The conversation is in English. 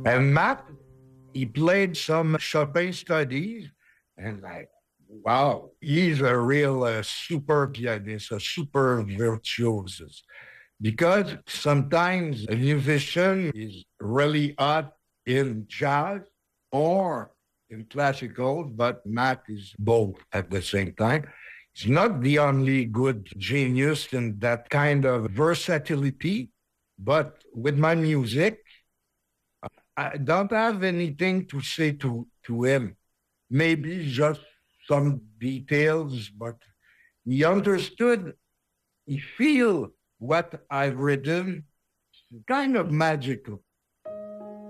And Matt, he played some Chopin studies, and like, wow, he's a real super pianist, a super virtuoso. Because sometimes a musician is really hot in jazz or in classical, but Matt is both at the same time. He's not the only good genius in that kind of versatility, but with my music, I don't have anything to say to him. Maybe just some details, but he understood, he feel what I've written, kind of magical.